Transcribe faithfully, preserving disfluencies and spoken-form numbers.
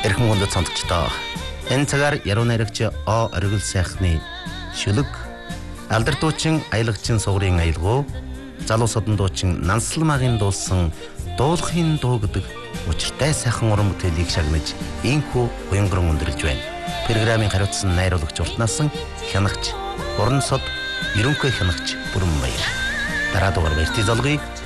Эрхэм гондод сонсогчдоо энэ цагаар яруу найрагч О оргил сайхны шүлэг алдартуучин аялагчин сугрын аялгуу залуу содон дуучин Нансалмаагийн дуулсан дуулахын дуу гэдэг учиртай сайхан уран бүтээлийг шагнаж инхүү уянган өндөрлж байна. Программын хариуцсан найруулагч Уртнасан хянагч уран сод ерөнхий хянагч Бүрэн Баяр. Дараа дугаар баяртай залгыг